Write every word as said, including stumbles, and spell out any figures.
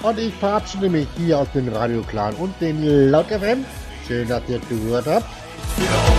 und ich verabschiede mich hier aus dem Radio Clan und den Laut F M. Schön, dass ihr zugehört habt.